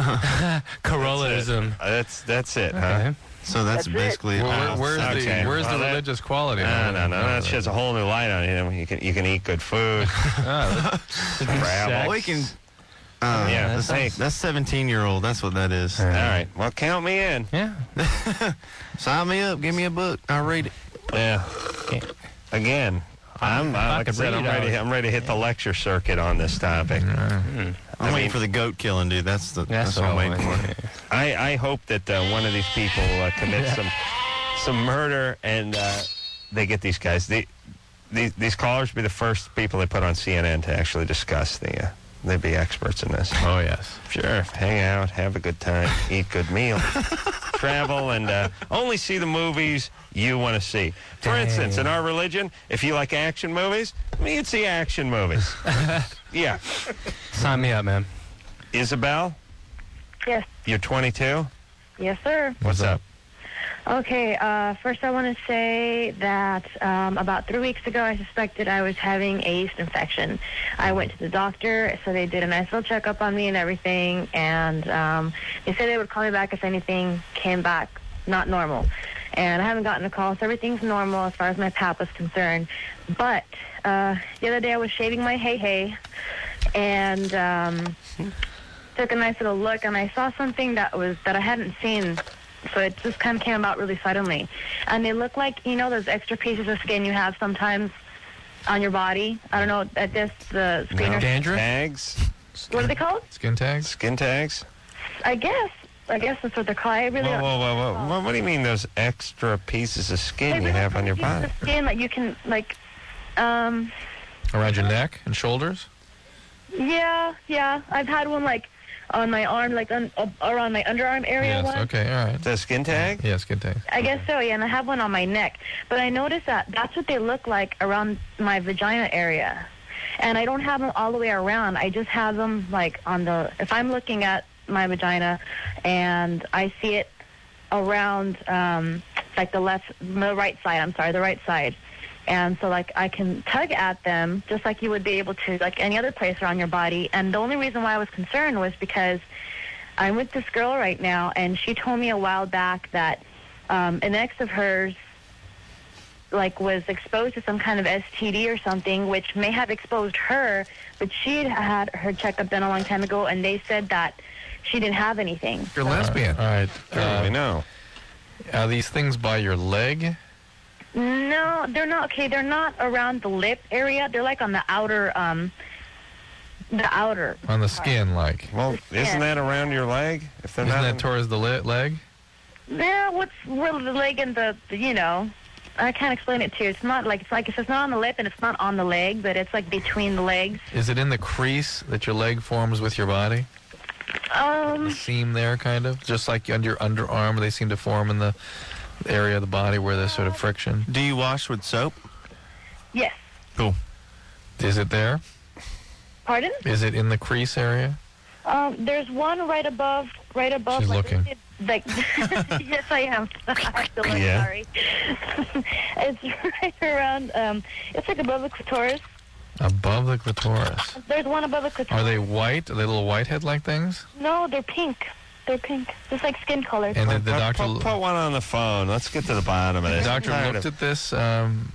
Corollism. Uh, That's that's it, huh? Okay. So that's, That's it. basically. Where, where, where's Okay. the where's Well, the that- religious quality? No, no, no. That sheds a whole new light on you. You can you can eat good food. Ah, travel. Well, we can Uh, Yeah, that's, hey. that's seventeen-year-old. That's what that is. All right. Well, count me in. Yeah. Sign me up. Give me a book. I'll read it. Yeah. Again, I'm, I uh, like I could said, read I'm it, I ready. would- I'm ready to hit the lecture circuit on this topic. I'm I waiting mean- for the goat killing, dude. That's the that's, what I'm all waiting I- for. I, I hope that uh, one of these people uh, commits some some murder and uh, they get these guys. They, these these callers be the first people they put on C N N to actually discuss the. Uh, they'd be experts in this. Oh, yes. Sure, hang out, have a good time, eat good meals, travel, and uh, only see the movies you want to see. For Dang. instance, in our religion, if you like action movies, you'd see action movies. Yeah. Sign me up, man. Isabel, Yes. you're twenty-two? Yes, sir. What's up? Okay, uh, first I want to say that um, about three weeks ago I suspected I was having a yeast infection. I went to the doctor, so they did a nice little checkup on me and everything, and um, they said they would call me back if anything came back not normal. And I haven't gotten a call, so everything's normal as far as my pap was concerned. But uh, the other day I was shaving my hay-hay, and um, took a nice little look, and I saw something that was that I hadn't seen. So it just kind of came about really suddenly. And they look like, you know, those extra pieces of skin you have sometimes on your body. I don't know, at this, the screener. No. Dandruff? Tags? What are they called? Skin tags? Skin tags? I guess. I guess that's what they're called. I really Whoa, don't- whoa, whoa, whoa. What, what do you mean those extra pieces of They skin you really have on your pieces body? of skin that you can, like, um, Around your neck and shoulders? yeah, yeah. I've had one, like, on my arm, like, un, uh, around my underarm area Yes, one. okay, all right. The skin tag? Yeah, skin tags. I guess so, yeah, and I have one on my neck. But I noticed that that's what they look like around my vagina area. And I don't have them all the way around. I just have them, like, on the, if I'm looking at my vagina and I see it around, um, like, the left, the right side, I'm sorry, the right side. And so, like, I can tug at them just like you would be able to, like, any other place around your body. And the only reason why I was concerned was because I'm with this girl right now, and she told me a while back that um, an ex of hers, like, was exposed to some kind of S T D or something, which may have exposed her, but she had had her checkup done a long time ago, and they said that she didn't have anything. You're lesbian. All right. Oh, I Uh, know. are these things by your leg? No, they're not. Okay, they're not around the lip area. They're, like, on the outer, um, the outer. On the skin, like? Well, Yeah. isn't that around your leg? If they're Isn't not that in- towards the li- leg? Yeah, what's really the leg and the, the, you know, I can't explain it to you. It's not like, it's like if it's not on the lip and it's not on the leg, but it's like between the legs. Is it in the crease that your leg forms with your body? Um, The seam there, kind of? Just like under your underarm, they seem to form in the area of the body where there's sort of friction. Do you wash with soap? yes. Cool. Is it there? Pardon? Is it in the crease area? Um, there's one right above, right above. She's like, looking. Like, yes, I am. I have to look, Yeah. sorry. It's right around, um, it's like above the clitoris. Above the clitoris. There's one above the clitoris. Are they white? Are they little whitehead-like things? No, they're pink. They're pink. Just like skin color. And did the Put- doctor... Put, put one on the phone. Let's get to the bottom of The this. doctor I'm tired looked of- at this um,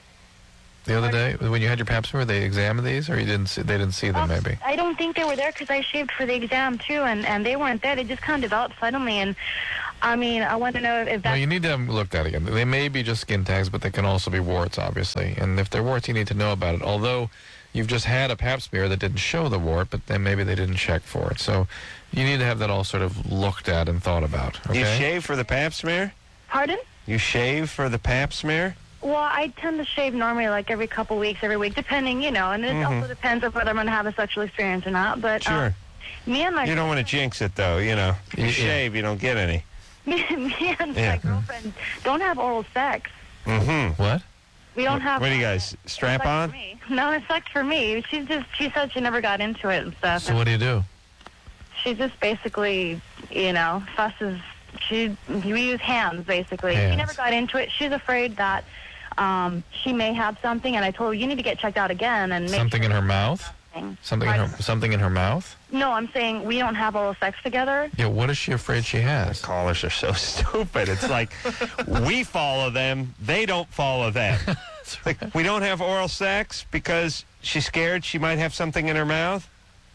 the other day when you had your pap smear. They examined these, or you didn't? See, they didn't see them, maybe. I don't think they were there because I shaved for the exam too, and, and they weren't there. They just kind of developed suddenly, and I mean, I want to know if Well, that's... you need to have them looked at again. They may be just skin tags, but they can also be warts, obviously. And if they're warts, you need to know about it. Although you've just had a pap smear that didn't show the wart, but then maybe they didn't check for it. So you need to have that all sort of looked at and thought about. Okay? You shave for the pap smear? Pardon? You shave for the pap smear? Well, I tend to shave normally like every couple weeks, every week, depending, you know, and it Mhm. also depends on whether I'm going to have a sexual experience or not. But Sure. um, me and my You don't want to jinx it, though, you know. You Yeah. shave, you don't get any. me, me and Yeah. my girlfriend don't have oral sex. Mm-hmm. What? We don't have. What do you uh, guys, strap sex for on? me. No, it sucked for me. She's just she said she never got into it and stuff. So what do you do? She just basically, you know, fusses. She we use hands basically. She Hands. never got into it. She's afraid that um, she may have something, and I told her you need to get checked out again and make Something sure in her mouth? Something. Something in her something in her mouth? No, I'm saying we don't have oral sex together. Yeah. What is she afraid she has? Callers are so stupid. It's like we follow them, they don't follow them. Like we don't have oral sex because she's scared she might have something in her mouth.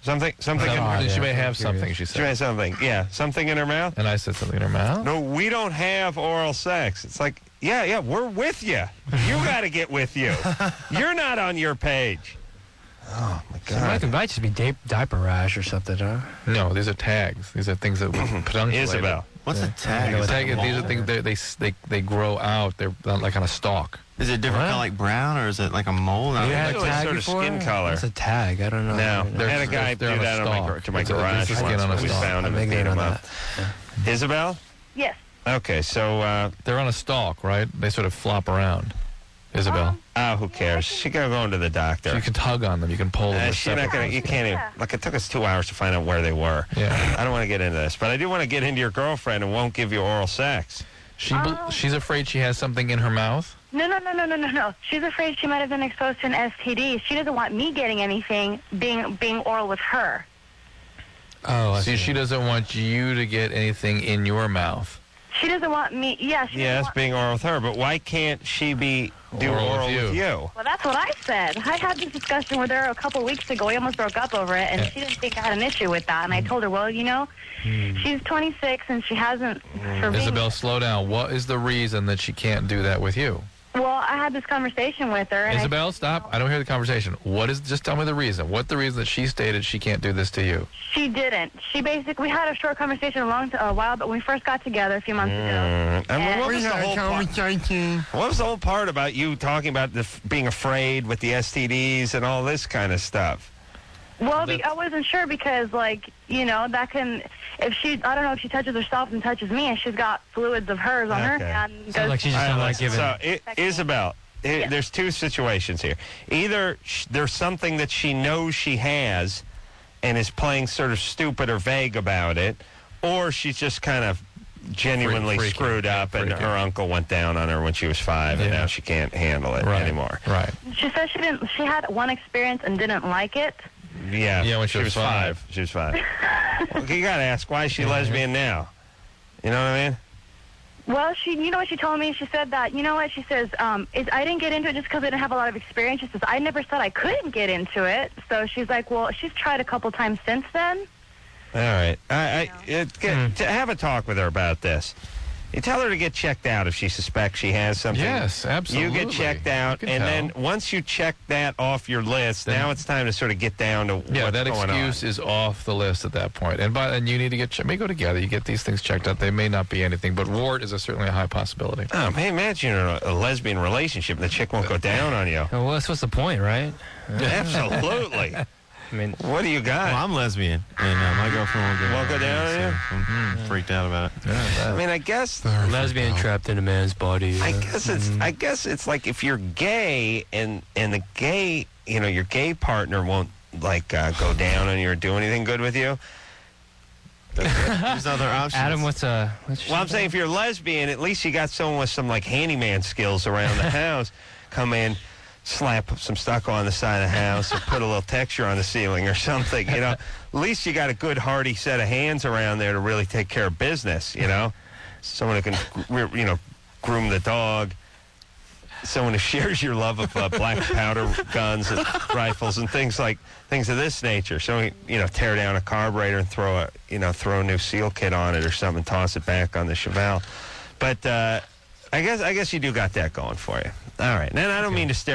Something, something. Some- in, she yeah, may have I'm something, curious. she she may said. have something. Yeah, something in her mouth. And I said something in her mouth? No, we don't have oral sex. It's like, yeah, yeah, we're with you. You got to get with you. You're not on your page. Oh, my So it might, God. it might just be di- diaper rash or something, huh? No, these are tags. These are things that we punctuate. Isabel. What's Yeah. a tag? I Is, Tag, it like a these are mole? things, they, they, they, they grow out. They're like on a stalk. Is it different What? kind of like brown, or is it like a mole? No, You had Usually a tag sort of before? skin color. What's a tag? I don't know. No, They're- I had a guy they're do on a that on my, stalk. gar- to my It's a- garage it's a once. skin on a We stalk. found him I'm and beat ignorant him on up. that. Isabel? Yes. Okay, so, uh, They're on a stalk, right? They sort of flop around. Isabel. ah, who cares? She got to go into the doctor. So you can tug on them. You can pull them. Uh, They're she's not separate. gonna. You can't even. Like, it took us two hours to find out where they were. Yeah. I don't want to get into this, but I do want to get into your girlfriend and won't give you oral sex. She bel- Oh. she's afraid she has something in her mouth. No, no, no, no, no, no, no. She's afraid she might have been exposed to an S T D. She doesn't want me getting anything being being oral with her. Oh, I See, see. she doesn't want you to get anything in your mouth. She doesn't want me. Yeah, she Yes, doesn't want, being oral with her, but why can't she be do Oral oral, with with you. you? Well, that's what I said. I had this discussion with her a couple weeks ago. We almost broke up over it, and Yeah. she didn't think I had an issue with that. And I told her, well, you know, she's twenty-six and she hasn't. For being, Isabel, slow down. What is the reason that she can't do that with you? well, I had this conversation with her. And Isabel, I, stop. I don't hear the conversation. What is? Just tell me the reason. What the reason that she stated she can't do this to you? She didn't. She basically, we had a short conversation a long t- a while, but when we first got together a few months ago. Mm, I mean, And- what was We the had a whole part? conversation. What was the whole part about you talking about the, f- being afraid with the S T Ds and all this kind of stuff? Well, be, I wasn't sure because, like, you know, that can, if she, I don't know if she touches herself and touches me, and she's got fluids of hers on her Okay. hand. Sounds goes- like she just All don't right, like listen, giving. so, I, Isabel, I, Yes. there's two situations here. Either sh- there's something that she knows she has and is playing sort of stupid or vague about it, or she's just kind of genuinely Freak- freaking, screwed yeah, up and freaking. her uncle went down on her when she was five and Yeah. now she can't handle it Right. anymore. Right. She said she didn't. She had one experience and didn't like it. Yeah, Yeah, when she was five. She was five. Well, you got to ask, why is she lesbian now? You know what I mean? Well, she, you know what she told me? She said that, you know what? She says, um, is I didn't get into it just because I didn't have a lot of experience. She says, I never said I couldn't get into it. So she's like, well, she's tried a couple times since then. All right. I, I, it, get, to have a talk with her about this. You tell her to get checked out if she suspects she has something. Yes, absolutely. You get checked out, You and can then tell. once you check that off your list, Then- now it's time to sort of get down to Yeah, what's that going excuse on. is off the list at that point. And by and you need to get che- may go together. You get these things checked out. They may not be anything, but wart is a, certainly a high possibility. Oh, man, imagine you're in a, a lesbian relationship and the chick won't go down on you. Well, that's what's the point, right? Absolutely. I mean, What do you got? Well, I'm lesbian, and uh, my girlfriend won't go, Won't go down on you? so I'm freaked out about it. I mean, I guess lesbian trapped in a man's body. I uh, guess it's I guess it's like if you're gay and and the gay, you know, your gay partner won't like uh, go down on you or do anything good with you. There's other options. Adam, what's uh? What's Well, I'm saying if you're lesbian, at least you got someone with some like handyman skills around the house. Come in, slap some stucco on the side of the house, or put a little texture on the ceiling or something. You know, at least you got a good hearty set of hands around there to really take care of business. You know, someone who can gr- you know groom the dog. Someone who shares your love of uh, black powder guns and rifles and things like things of this nature. So you know, tear down a carburetor and throw a you know throw a new seal kit on it or something, toss it back on the Chevelle. But uh, I guess I guess you do got that going for you. All right, and I don't mean to stare.